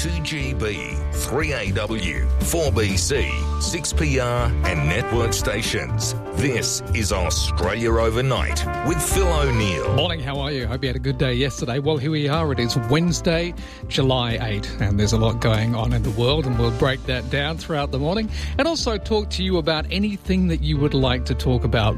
2GB, 3AW, 4BC, 6PR and network stations. This is Australia Overnight with Phil O'Neill. Morning, how are you? Hope you had a good day yesterday. Well, here we are. It is Wednesday, July 8, and there's a lot going on in the world, and we'll break that down throughout the morning and also talk to you about anything that you would like to talk about.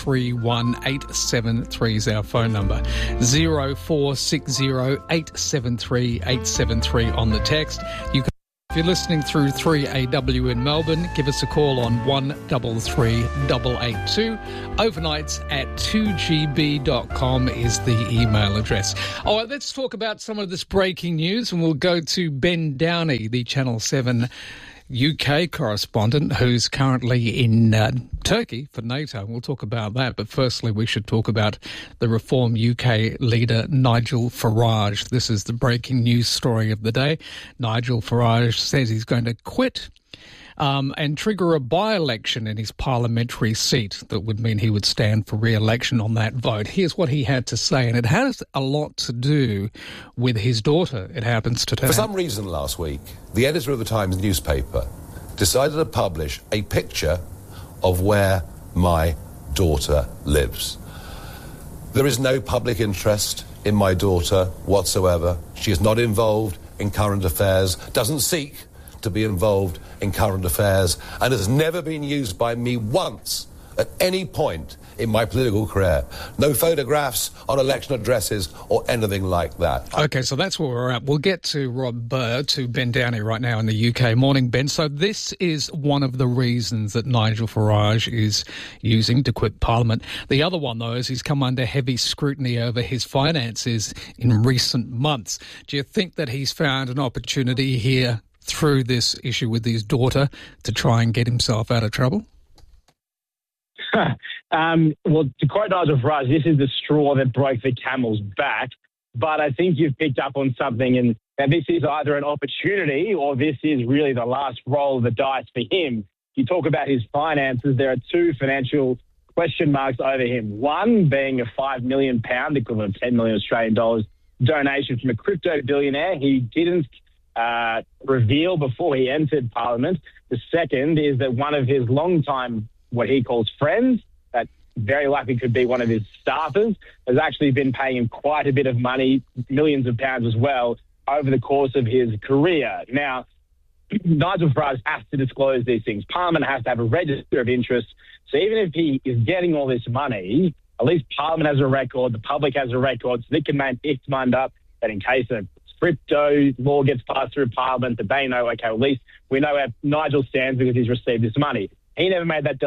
131873 is our phone number. 0460 873 873 on the text. You can, if you're listening through 3AW in Melbourne, give us a call on 133882. Overnights at 2gb.com is the email address. All right, let's talk about some of this breaking news, and we'll go to Ben Downey, the Channel 7 UK correspondent who's currently in Turkey for NATO. We'll talk about that. But firstly, we should talk about the Reform UK leader, Nigel Farage. This is the breaking news story of the day. Nigel Farage says he's going to quit and trigger a by-election in his parliamentary seat that would mean he would stand for re-election on that vote. Here's what he had to say, and it has a lot to do with his daughter, it happens today. For some reason last week, the editor of the Times newspaper decided to publish a picture of where my daughter lives. There is no public interest in my daughter whatsoever. She is not involved in current affairs, doesn't seek to be involved in current affairs, and has never been used by me once at any point in my political career. No photographs on election addresses or anything like that. Okay, so that's where we're at. We'll get to Ben Downey right now in the UK. Morning, Ben. So this is one of the reasons that Nigel Farage is using to quit Parliament. The other one, though, is he's come under heavy scrutiny over his finances in recent months. Do you think that he's found an opportunity here through this issue with his daughter to try and get himself out of trouble? Well, to quote Nigel Farage, this is the straw that broke the camel's back. But I think you've picked up on something, and this is either an opportunity or this is really the last roll of the dice for him. You talk about his finances, there are two financial question marks over him. One being a £5 million, equivalent of 10 million Australian dollars, donation from a crypto billionaire he didn't reveal before he entered Parliament. The second is that one of his longtime, what he calls friends, that very likely could be one of his staffers, has actually been paying him quite a bit of money, millions of pounds as well, over the course of his career. Now, Nigel Farage has to disclose these things. Parliament has to have a register of interest. So even if he is getting all this money, at least Parliament has a record, the public has a record, so they can make its mind up that in case a crypto law gets passed through Parliament, that they know, okay, at least we know where Nigel stands because he's received this money. He never made that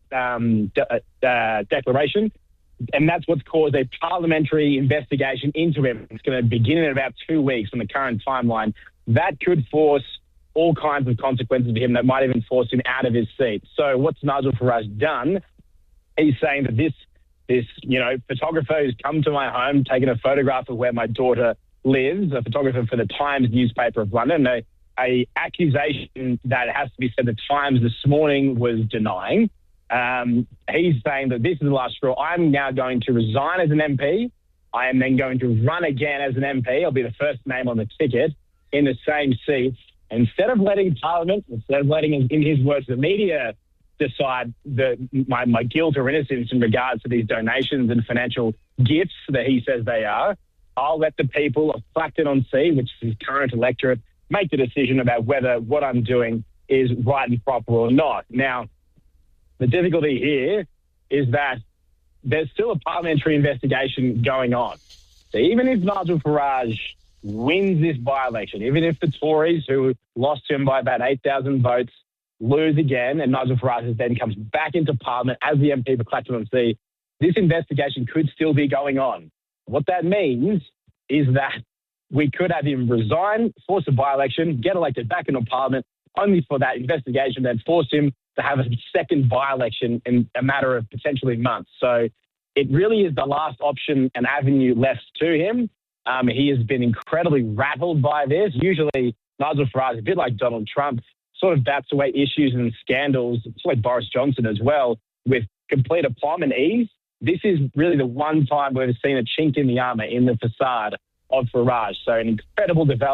declaration, and that's what's caused a parliamentary investigation into him. It's going to begin in about 2 weeks on the current timeline. That could force all kinds of consequences for him that might even force him out of his seat. So what's Nigel Farage done? He's saying that this photographer who's come to my home, taken a photograph of where my daughter lives, a photographer for the Times newspaper of London, a accusation that it has to be said the Times this morning was denying. He's saying that this is the last straw. I'm now going to resign as an MP. I am then going to run again as an MP. I'll be the first name on the ticket in the same seat. Instead of letting Parliament, instead of letting, in his words, the media decide my guilt or innocence in regards to these donations and financial gifts that he says they are, I'll let the people of Clacton-on-Sea, which is his current electorate, make the decision about whether what I'm doing is right and proper or not. Now, the difficulty here is that there's still a parliamentary investigation going on. So even if Nigel Farage wins this by-election, even if the Tories, who lost to him by about 8,000 votes, lose again, and Nigel Farage then comes back into Parliament as the MP for Clacton-on-Sea, this investigation could still be going on. What that means is that we could have him resign, force a by-election, get elected back into Parliament, only for that investigation, then force him to have a second by-election in a matter of potentially months. So it really is the last option and avenue left to him. He has been incredibly rattled by this. Usually, Nigel Farage, a bit like Donald Trump, sort of bats away issues and scandals, it's like Boris Johnson as well, with complete aplomb and ease. This is really the one time we've seen a chink in the armour, in the facade of Farage. So an incredible development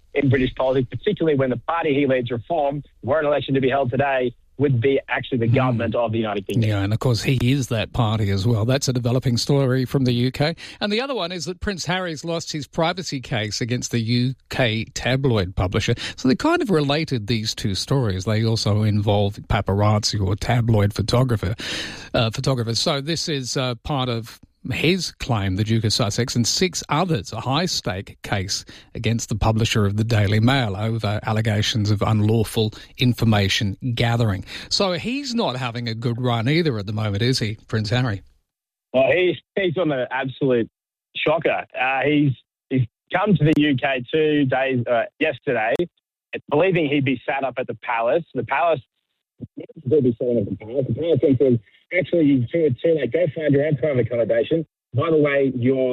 in British politics, particularly when the party he leads, Reform, were an election to be held today, would be actually the government of the United Kingdom. Yeah, and of course he is that party as well. That's a developing story from the UK. And the other one is that Prince Harry's lost his privacy case against the UK tabloid publisher. So they kind of related, these two stories. They also involve paparazzi or tabloid photographers. So this is part of his claim, the Duke of Sussex, and 6 others, a high-stake case against the publisher of the Daily Mail over allegations of unlawful information gathering. So he's not having a good run either at the moment, is he, Prince Harry? Well, he's on an absolute shocker. He's come to the UK 2 days yesterday, believing he'd be sat up at the palace. The palace will be sitting at the palace. The palace said, actually, you too late. Go find your own private accommodation. By the way,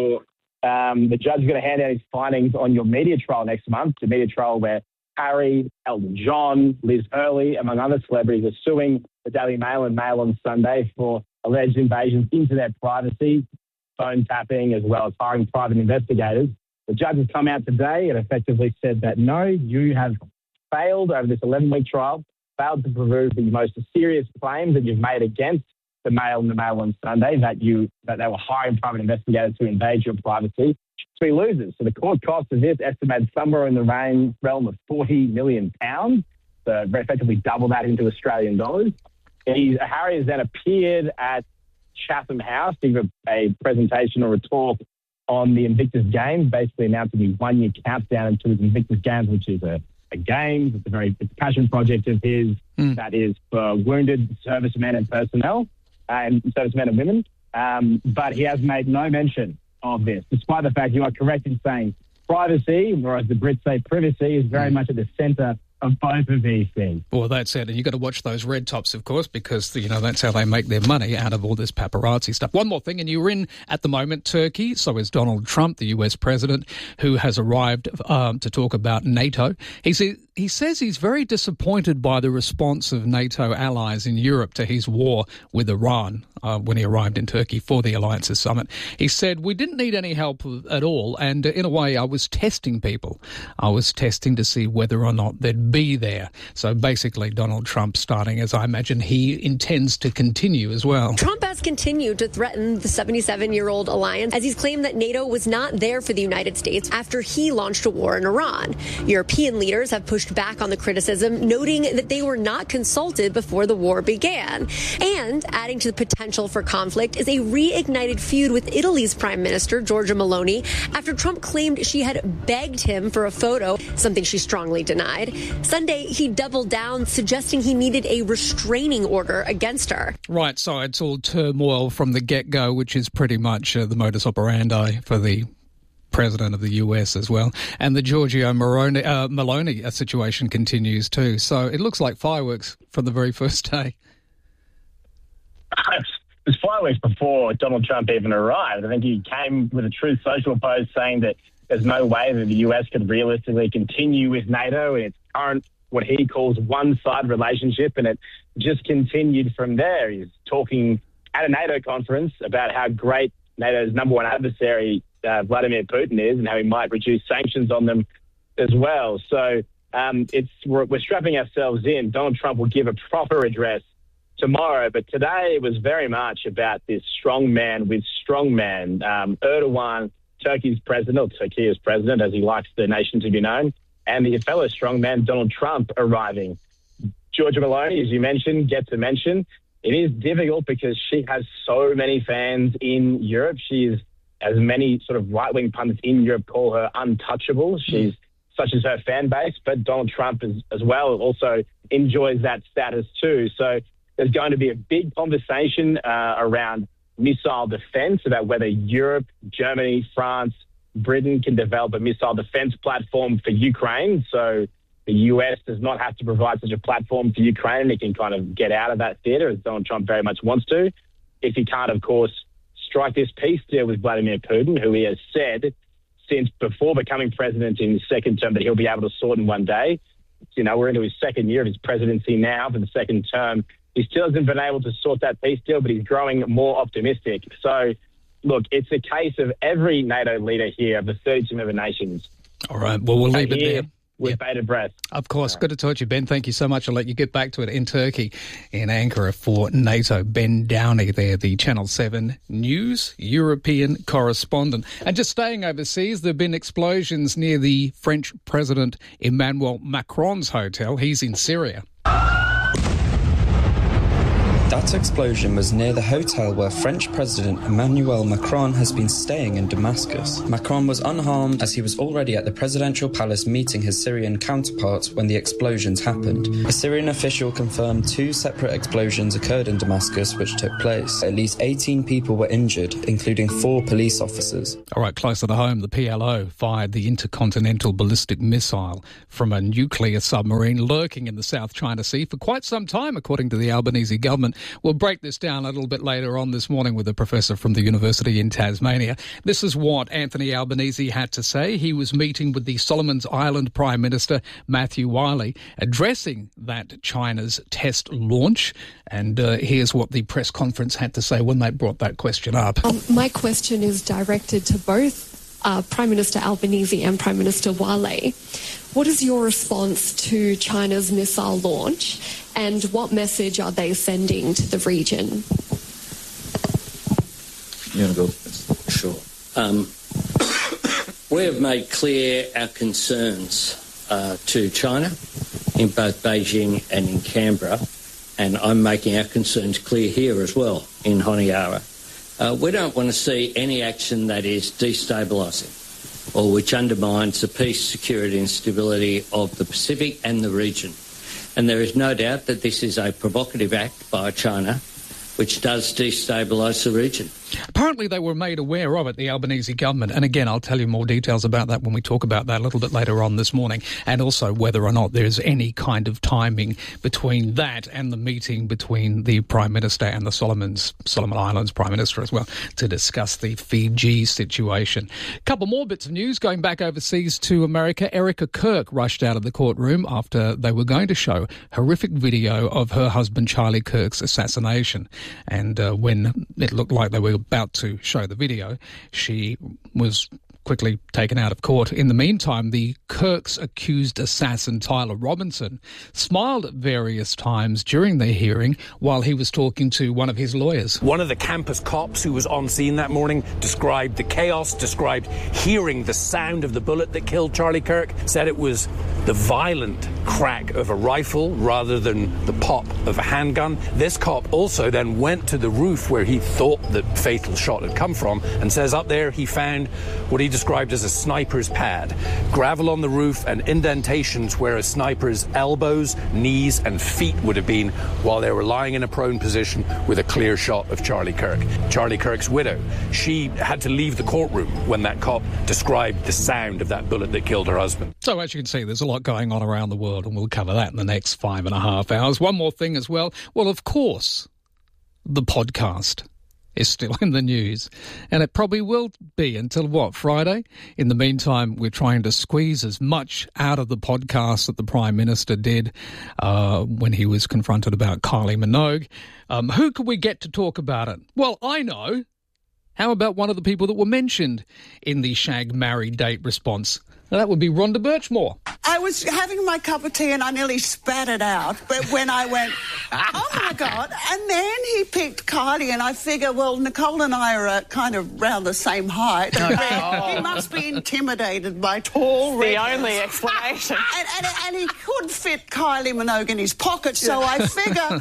the judge is going to hand out his findings on your media trial next month, the media trial where Harry, Elton John, Liz Hurley, among other celebrities, are suing the Daily Mail and Mail on Sunday for alleged invasions into their privacy, phone tapping, as well as hiring private investigators. The judge has come out today and effectively said that, no, you have failed over this 11-week trial, failed to prove the most serious claims that you've made against the Mail and the Mail on Sunday, that they were hiring private investigators to invade your privacy. So he loses. So the court cost of this estimated somewhere in the realm of £40 million, so very effectively double that into Australian dollars. Harry has then appeared at Chatham House to give a presentation or a talk on the Invictus Games, basically announcing his 1-year countdown into his Invictus Games, which is a games. It's a passion project of his that is for wounded servicemen and personnel and servicemen and women. But he has made no mention of this, despite the fact you are correct in saying privacy, or as the Brits say, privacy, is very much at the centre of both of these things. Well, that's it. And you've got to watch those red tops, of course, because, that's how they make their money out of all this paparazzi stuff. One more thing, and you're in, at the moment, Turkey. So is Donald Trump, the US president, who has arrived to talk about NATO. He says he's very disappointed by the response of NATO allies in Europe to his war with Iran when he arrived in Turkey for the Alliances Summit. He said, we didn't need any help at all, and in a way I was testing people. I was testing to see whether or not they'd be there. So basically Donald Trump starting, as I imagine he intends to continue as well. Trump has continued to threaten the 77-year-old alliance as he's claimed that NATO was not there for the United States after he launched a war in Iran. European leaders have pushed back on the criticism, noting that they were not consulted before the war began. And adding to the potential for conflict is a reignited feud with Italy's Prime Minister, Giorgia Meloni, after Trump claimed she had begged him for a photo, something she strongly denied. Sunday, he doubled down, suggesting he needed a restraining order against her. Right, so it's all turmoil from the get-go, which is pretty much the modus operandi for the President of the US as well. And the Giorgia Meloni situation continues too. So it looks like fireworks from the very first day. It was fireworks before Donald Trump even arrived. I think he came with a Truth Social post saying that there's no way that the US could realistically continue with NATO in its current, what he calls one-sided relationship, and it just continued from there. He's talking at a NATO conference about how great NATO's number one adversary, Vladimir Putin, is, and how he might reduce sanctions on them as well. So we're strapping ourselves in. Donald Trump will give a proper address tomorrow, but today it was very much about this strong man with strong man. Erdogan, Turkey's president, or Turkey's president, as he likes the nation to be known, and the fellow strongman Donald Trump arriving. Giorgia Meloni, as you mentioned, gets a mention. It is difficult because she has so many fans in Europe. She is, as many sort of right-wing pundits in Europe call her, untouchable. She's such as her fan base, but Donald Trump as well also enjoys that status too. So there's going to be a big conversation around missile defense, about whether Europe, Germany, France, Britain can develop a missile defense platform for Ukraine. So the US does not have to provide such a platform for Ukraine, and it can kind of get out of that theater, as Donald Trump very much wants to. If he can't, of course, strike this peace deal with Vladimir Putin, who he has said since before becoming president in his second term that he'll be able to sort in one day. We're into his second year of his presidency now for the second term. He still hasn't been able to sort that peace deal, but he's growing more optimistic. So, look, it's a case of every NATO leader here of the 32 member nations. All right, well, we'll leave it there. with bated breath. Of course. Good to talk to you, Ben. Thank you so much. I'll let you get back to it in Turkey, in Ankara for NATO. Ben Downey there, the Channel 7 News European correspondent. And just staying overseas, there have been explosions near the French President Emmanuel Macron's hotel. He's in Syria. That explosion was near the hotel where French President Emmanuel Macron has been staying in Damascus. Macron was unharmed as he was already at the presidential palace meeting his Syrian counterpart when the explosions happened. A Syrian official confirmed 2 separate explosions occurred in Damascus which took place. At least 18 people were injured, including 4 police officers. All right, closer to home, the PLO fired the intercontinental ballistic missile from a nuclear submarine lurking in the South China Sea for quite some time, according to the Albanese government. We'll break this down a little bit later on this morning with a professor from the University in Tasmania. This is what Anthony Albanese had to say. He was meeting with the Solomons Island Prime Minister, Matthew Wiley, addressing that China's test launch. And here's what the press conference had to say when they brought that question up. My question is directed to both Prime Minister Albanese and Prime Minister Wiley. What is your response to China's missile launch, and what message are they sending to the region? You want to go? Sure. We have made clear our concerns to China in both Beijing and in Canberra, and I'm making our concerns clear here as well in Honiara. We don't want to see any action that is destabilising or which undermines the peace, security and stability of the Pacific and the region. And there is no doubt that this is a provocative act by China which does destabilise the region. Apparently they were made aware of it, the Albanese government. And again, I'll tell you more details about that when we talk about that a little bit later on this morning, and also whether or not there's any kind of timing between that and the meeting between the Prime Minister and the Solomon Islands Prime Minister as well to discuss the Fiji situation. A couple more bits of news going back overseas to America. Erica Kirk rushed out of the courtroom after they were going to show horrific video of her husband Charlie Kirk's assassination. And when it looked like they were about to show the video, she was quickly taken out of court. In the meantime, the Kirk's accused assassin, Tyler Robinson, smiled at various times during the hearing while he was talking to one of his lawyers. One of the campus cops who was on scene that morning described the chaos, described hearing the sound of the bullet that killed Charlie Kirk, said it was the violent crack of a rifle rather than the pop of a handgun. This cop also then went to the roof where he thought the fatal shot had come from and says up there he found what he described as a sniper's pad, gravel on the roof and indentations where a sniper's elbows, knees and feet would have been while they were lying in a prone position with a clear shot of Charlie Kirk. Charlie Kirk's widow, she had to leave the courtroom when that cop described the sound of that bullet that killed her husband. So as you can see, there's a lot going on around the world, and we'll cover that in the next 5.5 hours. One more thing as well. Well, of course, the podcast is still in the news, and it probably will be until, Friday? In the meantime, we're trying to squeeze as much out of the podcast that the Prime Minister did when he was confronted about Kylie Minogue. Who could we get to talk about it? Well, I know. How about one of the people that were mentioned in the shag, marry, date response? Now, that would be Rhonda Birchmore. I was having my cup of tea and I nearly spat it out, but when I went, oh my God, and then he picked Kylie, and I figure, well, Nicole and I are kind of around the same height. He must be intimidated by tall redheads. The only explanation. And he could fit Kylie Minogue in his pocket, so I figure,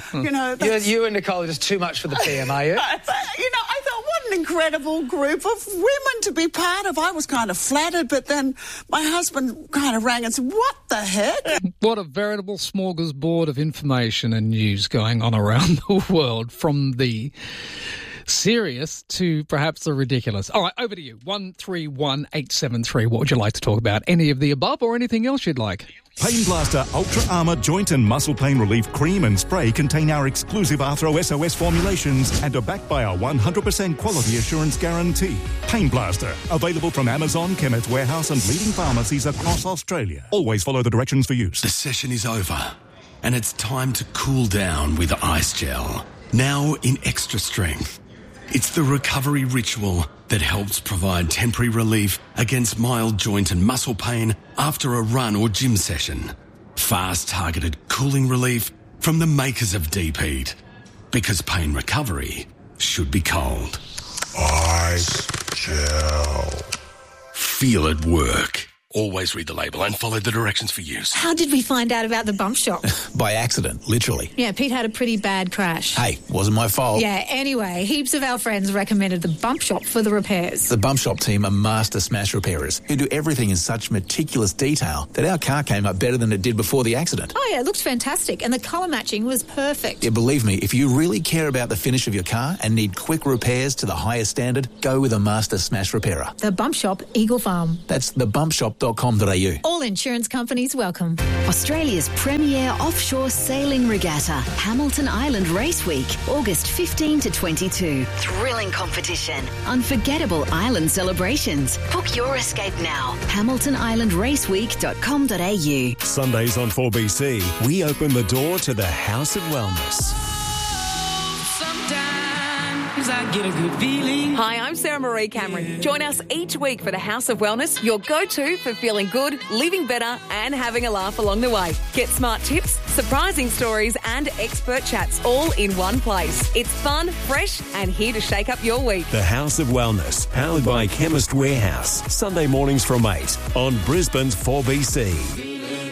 You and Nicole are just too much for the PM, are you? I thought, what an incredible group of women to be part of. I was kind of flattered, but then my husband kind of rang and said, what the heck? What a veritable smorgasbord of information and news going on around the world, from the serious to perhaps the ridiculous. All right, over to you. 131873. What would you like to talk about? Any of the above or anything else you'd like? Pain Blaster Ultra Armour Joint and Muscle Pain Relief Cream and Spray contain our exclusive Arthro SOS formulations and are backed by our 100% quality assurance guarantee. Pain Blaster, available from Amazon, Chemist Warehouse and leading pharmacies across Australia. Always follow the directions for use. The session is over and it's time to cool down with Ice Gel. Now in extra strength. It's the recovery ritual that helps provide temporary relief against mild joint and muscle pain after a run or gym session. Fast targeted cooling relief from the makers of Deep Heat. Because pain recovery should be cold. Ice gel. Feel it work. Always read the label and follow the directions for use. How did we find out about the bump shop? By accident, literally. Yeah, Pete had a pretty bad crash. Hey, wasn't my fault. Yeah, anyway, heaps of our friends recommended the bump shop for the repairs. The bump shop team are master smash repairers who do everything in such meticulous detail that our car came up better than it did before the accident. Oh yeah, it looked fantastic and the colour matching was perfect. Yeah, believe me, if you really care about the finish of your car and need quick repairs to the highest standard, go with a master smash repairer. The Bump Shop, Eagle Farm. That's thebumpshop.com.au. All insurance companies welcome. Australia's premier offshore sailing regatta, Hamilton Island Race Week, August 15 to 22. Thrilling competition, unforgettable island celebrations. Book your escape now. HamiltonIslandRaceweek.com.au. Sundays on 4BC, we open the door to the House of Wellness. I get a good feeling. Hi, I'm Sarah Marie Cameron. Join us each week for the House of Wellness, your go-to for feeling good, living better and having a laugh along the way. Get smart tips, surprising stories and expert chats all in one place. It's fun, fresh and here to shake up your week. The House of Wellness, powered by Chemist Warehouse. Sunday mornings from 8 on Brisbane's 4BC.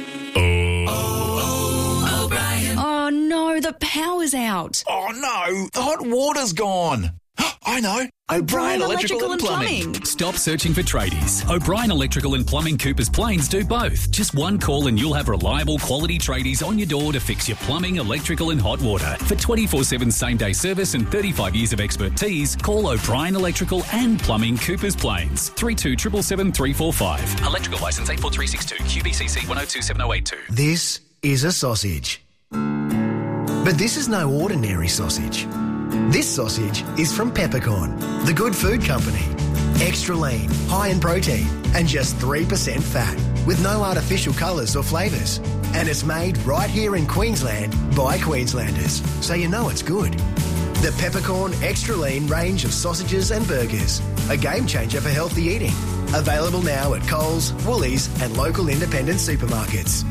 Oh no, the power's out. Oh no, the hot water's gone. I know. O'Brien Electrical and Plumbing. Stop searching for tradies. O'Brien Electrical and Plumbing Coopers Plains do both. Just one call and you'll have reliable quality tradies on your door to fix your plumbing, electrical and hot water. For 24/7 same-day service and 35 years of expertise, call O'Brien Electrical and Plumbing Coopers Plains. 3277 345. Electrical licence 84362. QBCC 1027082. This is a sausage. But this is no ordinary sausage. This sausage is from Peppercorn, the good food company. Extra lean, high in protein, and just 3% fat, with no artificial colours or flavours. And it's made right here in Queensland by Queenslanders, so you know it's good. The Peppercorn Extra Lean range of sausages and burgers, a game changer for healthy eating. Available now at Coles, Woolies and local independent supermarkets.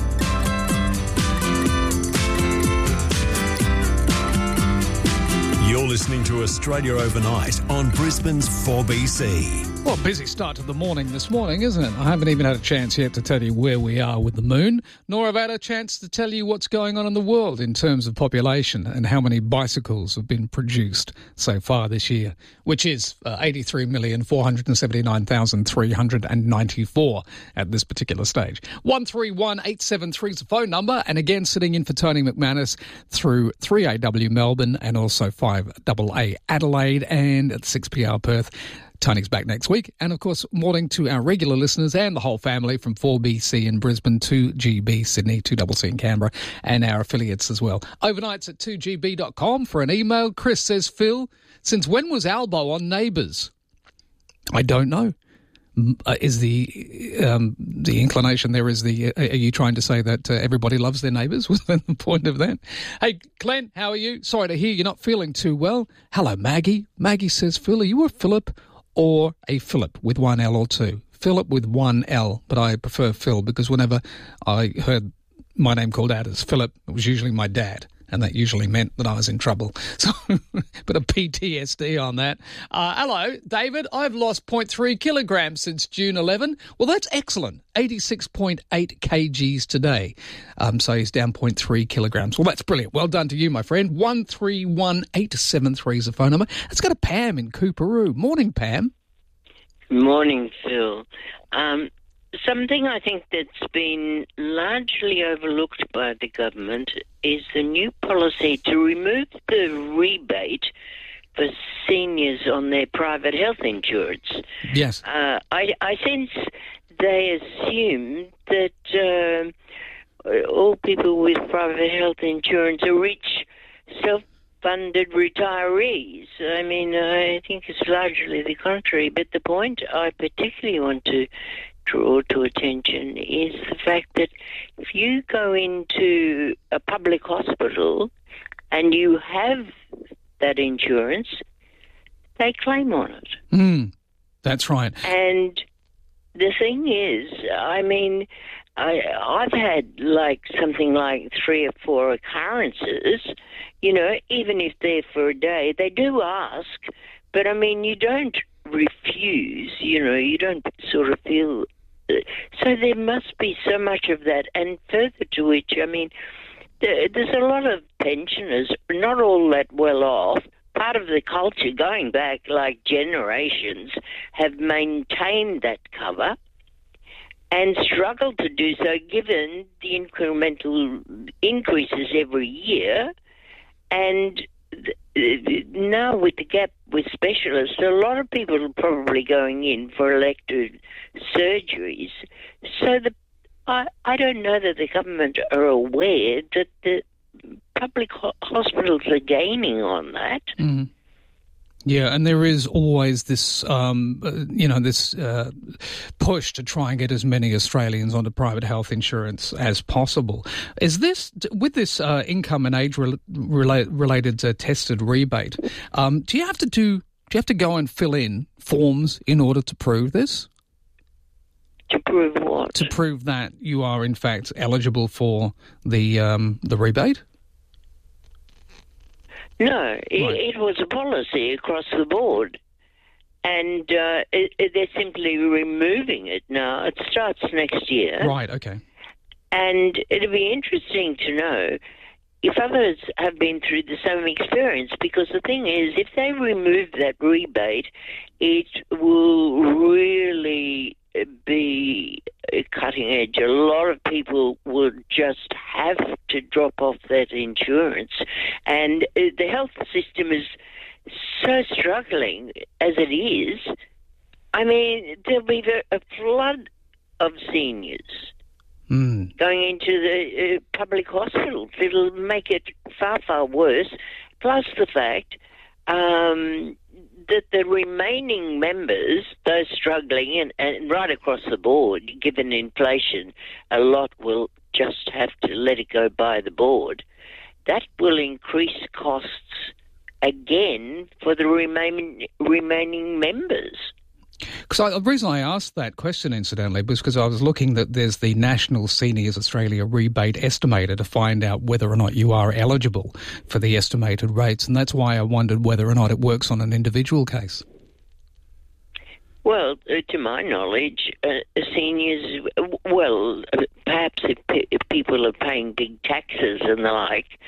You're listening to Australia Overnight on Brisbane's 4BC. Well, busy start to the morning this morning, isn't it? I haven't even had a chance yet to tell you where we are with the moon, nor have I had a chance to tell you what's going on in the world in terms of population and how many bicycles have been produced so far this year, which is 83,479,394 at this particular stage. 131873 is the phone number, and again, sitting in for Tony McManus through 3AW Melbourne and also 5AA Adelaide and at 6PR Perth. Tony's back next week. And, of course, morning to our regular listeners and the whole family from 4BC in Brisbane, 2GB Sydney, 2CC in Canberra, and our affiliates as well. Overnights at 2gb.com for an email. Chris says, Phil, since when was Albo on Neighbours? I don't know. Is the inclination there is the... are you trying to say that everybody loves their neighbours? Was that the point of that? Hey, Glenn, how are you? Sorry to hear you're not feeling too well. Hello, Maggie. Maggie says, Phil, are you a Philip or a Philip with one L or two? Philip with one L, but I prefer Phil because whenever I heard my name called out as Philip, it was usually my dad. And that usually meant that I was in trouble. So, bit of PTSD on that. Hello, David. I've lost 0.3 kilograms since June 11. Well, that's excellent. 86.8 kgs today. So he's down 0.3 kilograms. Well, that's brilliant. Well done to you, my friend. 131873 is the phone number. Let's go to Pam in Cooperoo. Morning, Pam. Morning, Phil. Something I think that's been largely overlooked by the government is the new policy to remove the rebate for seniors on their private health insurance. Yes. I sense they assume that all people with private health insurance are rich, self-funded retirees. I mean, I think it's largely the contrary. But the point I particularly want to draw to attention is the fact that if you go into a public hospital and you have that insurance, they claim on it. That's right. And the thing is, I mean, I've had something like 3 or 4 occurrences, you know, even if they're for a day, they do ask, but I mean, you don't refuse, you know, you don't sort of feel. So there must be so much of that. And further to which, I mean, there's a lot of pensioners, not all that well off. Part of the culture going back like generations have maintained that cover and struggled to do so given the incremental increases every year. And now with the gap with specialists, a lot of people are probably going in for elective surgeries. So I don't know that the government are aware that the public hospitals are gaining on that. Mm. Yeah, and there is always this, this push to try and get as many Australians onto private health insurance as possible. Is this, with this income and age-related tested rebate, do you have to go and fill in forms in order to prove this? To prove what? To prove that you are in fact eligible for the rebate? No, it was a policy across the board, and they're simply removing it now. It starts next year. Right, okay. And it'll be interesting to know if others have been through the same experience, because the thing is, if they remove that rebate, it will really be cutting edge. A lot of people would just have to drop off that insurance, and the health system is so struggling as it is. I mean, there'll be a flood of seniors going into the public hospitals. It'll make it far, far worse, plus the fact that the remaining members, those struggling, and right across the board, given inflation, a lot will just have to let it go by the board. That will increase costs again for the remaining members. Because the reason I asked that question, incidentally, was because I was looking that there's the National Seniors Australia Rebate Estimator to find out whether or not you are eligible for the estimated rates, and that's why I wondered whether or not it works on an individual case. Well, to my knowledge, seniors, perhaps if people are paying big taxes and the like,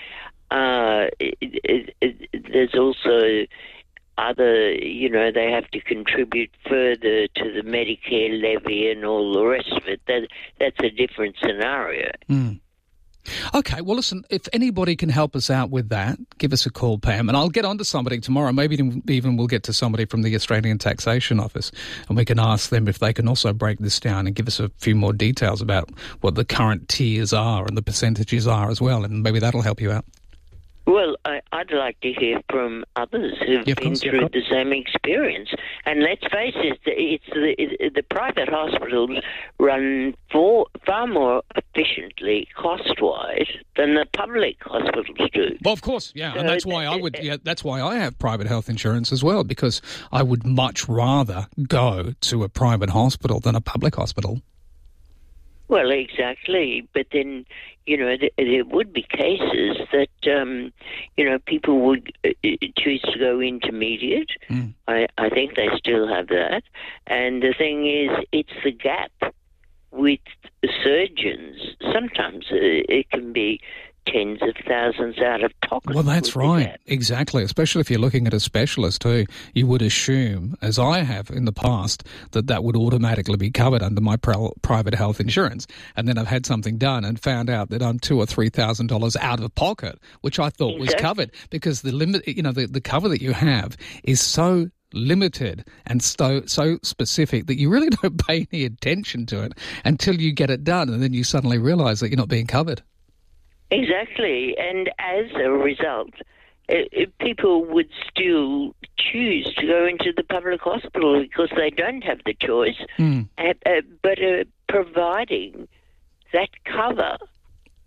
there's also other, they have to contribute further to the Medicare levy and all the rest of it. That's a different scenario. Okay, well, listen, if anybody can help us out with that, give us a call, Pam, and I'll get on to somebody tomorrow. Maybe even we'll get to somebody from the Australian Taxation Office, and we can ask them if they can also break this down and give us a few more details about what the current tiers are and the percentages are as well, and maybe that'll help you out. Well, I'd like to hear from others who've been through the same experience. And let's face it, it's the private hospitals run far more efficiently cost-wise than the public hospitals do. Well, of course, yeah, so and that's why that's why I have private health insurance as well, because I would much rather go to a private hospital than a public hospital. Well, exactly. But then, there would be cases that, people would choose to go intermediate. I think they still have that. And the thing is, it's the gap with surgeons. Sometimes it can be tens of thousands out of pocket. Well, that's right. Exactly. Especially if you're looking at a specialist too. You would assume, as I have in the past, that would automatically be covered under my private health insurance. And then I've had something done and found out that I'm $2,000 or $3,000 out of pocket, which I thought was covered, because the limit, the cover that you have is so limited and so specific that you really don't pay any attention to it until you get it done, and then you suddenly realise that you're not being covered. Exactly, and as a result, people would still choose to go into the public hospital because they don't have the choice, but providing that cover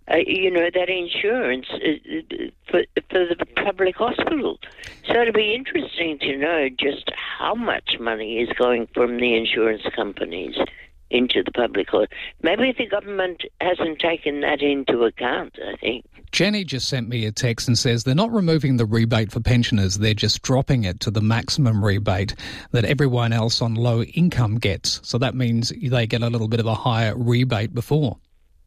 that insurance for the public hospital. So it'll be interesting to know just how much money is going from the insurance companies into the public hospital. Maybe the government hasn't taken that into account, I think. Jenny just sent me a text and says they're not removing the rebate for pensioners, they're just dropping it to the maximum rebate that everyone else on low income gets. So that means they get a little bit of a higher rebate before.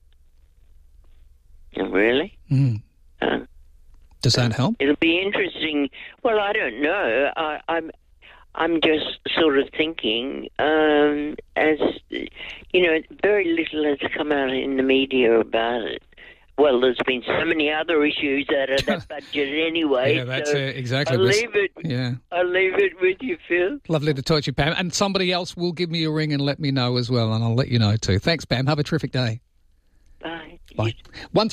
Really? Mm. Does that help? It'll be interesting. Well, I don't know. I'm just sort of thinking, as you know, very little has come out in the media about it. Well, there's been so many other issues out of that budget anyway. Yeah, that's so exactly. I'll leave it. Yeah, I'll leave it with you, Phil. Lovely to talk to you, Pam. And somebody else will give me a ring and let me know as well, and I'll let you know too. Thanks, Pam. Have a terrific day. Bye. Bye.